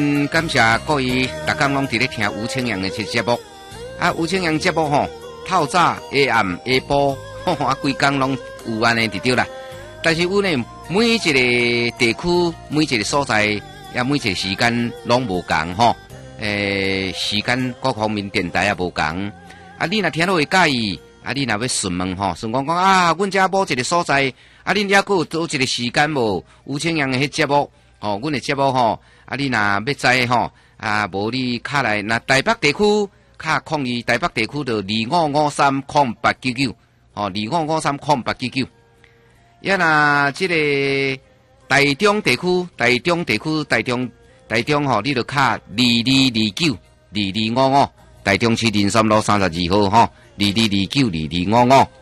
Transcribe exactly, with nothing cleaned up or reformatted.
嗯，感谢各位大家拢伫咧听吴清阳的这节目。啊，吴清阳节目吼，透早、下暗、下晡，吼啊，规工拢有安尼伫对啦。但是阮呢，每一个地区、每一个所在，也每一个时间拢无共吼。诶，时间各方面电台也无共。啊，你若听到会介意，啊，你若要询问吼，询问讲啊，阮遮某一个所在，啊，恁遐佫有多一个时间无？吴清阳的迄节目，吼，阮的节目吼。啊，你若要知吼，啊，无你卡来，那台北地区卡抗议，台北地区就二五五三空八九九，吼，二五五三空八九九。呀，那即个台中地区，台中地区，台中台中吼，你就卡二二二九二二五五，台中市林森路三十二號吼，二二二九二二五五。